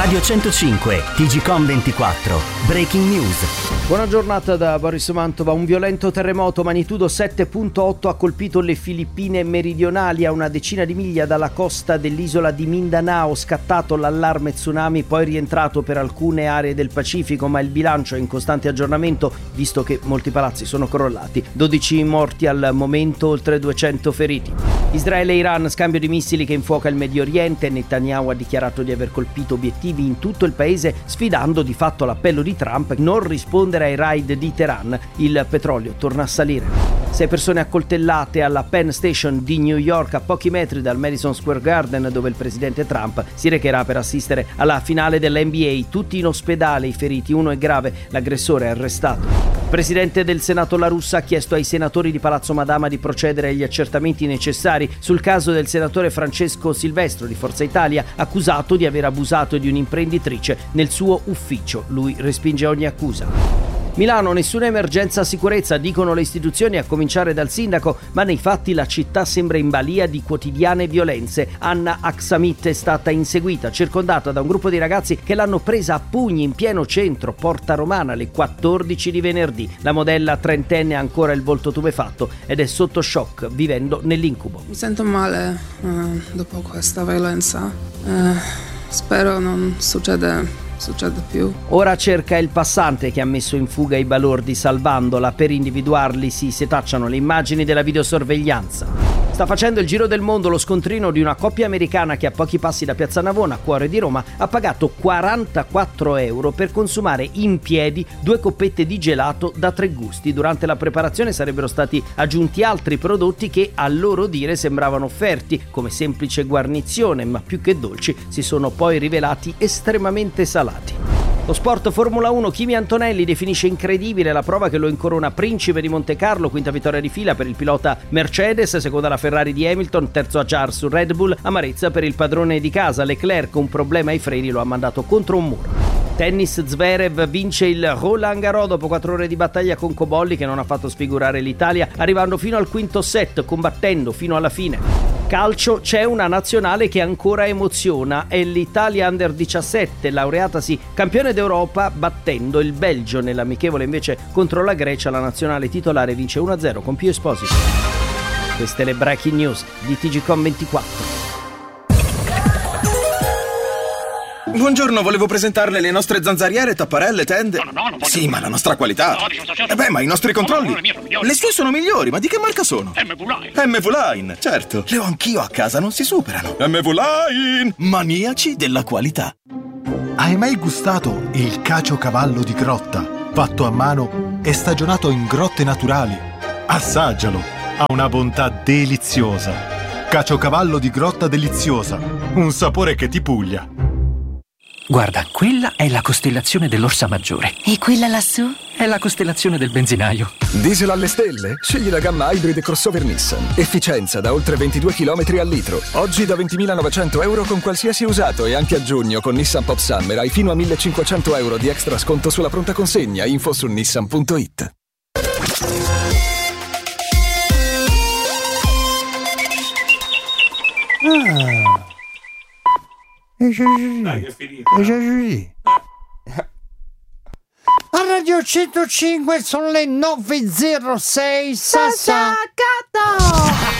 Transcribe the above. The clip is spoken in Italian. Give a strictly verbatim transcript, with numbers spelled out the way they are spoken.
Radio centocinque, T G Com ventiquattro, Breaking News. Buona giornata da Boris Mantova. Un violento terremoto magnitudo sette virgola otto ha colpito le Filippine meridionali a una decina di miglia dalla costa dell'isola di Mindanao. Scattato l'allarme tsunami, poi rientrato per alcune aree del Pacifico, ma il bilancio è in costante aggiornamento visto che molti palazzi sono crollati. dodici morti al momento, oltre duecento feriti. Israele e Iran, scambio di missili che infuoca il Medio Oriente. Netanyahu ha dichiarato di aver colpito obiettivi in tutto il paese, sfidando di fatto l'appello di Trump non rispondere ai raid di Teheran. Il petrolio torna a salire. Sei persone accoltellate alla Penn Station di New York, a pochi metri dal Madison Square Garden, dove il presidente Trump si recherà per assistere alla finale dell'N B A. Tutti in ospedale, i feriti, uno è grave, l'aggressore è arrestato. Il presidente del Senato La Russa ha chiesto ai senatori di Palazzo Madama di procedere agli accertamenti necessari sul caso del senatore Francesco Silvestro di Forza Italia, accusato di aver abusato di un'imprenditrice nel suo ufficio. Lui respinge ogni accusa. Milano, nessuna emergenza sicurezza, dicono le istituzioni a cominciare dal sindaco, ma nei fatti la città sembra in balia di quotidiane violenze. Anna Aksamit è stata inseguita, circondata da un gruppo di ragazzi che l'hanno presa a pugni in pieno centro, Porta Romana, alle quattordici di venerdì. La modella trentenne ha ancora il volto tumefatto ed è sotto shock, vivendo nell'incubo. Mi sento male uh, dopo questa violenza. Uh, spero non succeda succede più. Ora cerca il passante che ha messo in fuga i balordi salvandola. Per individuarli si setacciano le immagini della videosorveglianza. Sta facendo il giro del mondo lo scontrino di una coppia americana che a pochi passi da Piazza Navona, cuore di Roma, ha pagato quarantaquattro euro per consumare in piedi due coppette di gelato da tre gusti. Durante la preparazione sarebbero stati aggiunti altri prodotti che a loro dire sembravano offerti come semplice guarnizione, ma più che dolci si sono poi rivelati estremamente salati. Lo sport Formula uno, Kimi Antonelli definisce incredibile la prova che lo incorona principe di Montecarlo, quinta vittoria di fila per il pilota Mercedes, seconda la Ferrari di Hamilton, terzo Hadjar su Red Bull, amarezza per il padrone di casa Leclerc, un problema ai freni lo ha mandato contro un muro. Tennis, Zverev vince il Roland Garros dopo quattro ore di battaglia con Cobolli che non ha fatto sfigurare l'Italia, arrivando fino al quinto set, combattendo fino alla fine. Calcio, c'è una nazionale che ancora emoziona, è l'Italia Under diciassette, laureatasi campione d'Europa battendo il Belgio. Nell'amichevole invece contro la Grecia la nazionale titolare vince uno a zero con Pio Esposito. Queste le breaking news di T G Com ventiquattro. Buongiorno, volevo presentarle le nostre zanzariere, tapparelle, tende. No, no, no, non voglio. Sì, ma la nostra qualità. No, diciamo, certo. Eh beh, ma i nostri controlli. No, no, no, le mie sono migliori. Le sue sono migliori, ma di che marca sono? M V Line. M V Line, certo. Le ho anch'io a casa, non si superano. M V Line, maniaci della qualità. Hai mai gustato il caciocavallo di grotta, fatto a mano e stagionato in grotte naturali? Assaggialo, ha una bontà deliziosa. Caciocavallo di grotta deliziosa, un sapore che ti puglia. Guarda, quella è la costellazione dell'Orsa Maggiore. E quella lassù? È la costellazione del benzinaio. Diesel alle stelle? Scegli la gamma Hybrid crossover Nissan. Efficienza da oltre ventidue chilometri al litro. Oggi da ventimilanovecento euro con qualsiasi usato e anche a giugno con Nissan Pop Summer hai fino a millecinquecento euro di extra sconto sulla pronta consegna. Info su nissan punto it. Ah. E c'è così. E c'è così. A Radio centocinque sono le nove e zero sei. Sasà.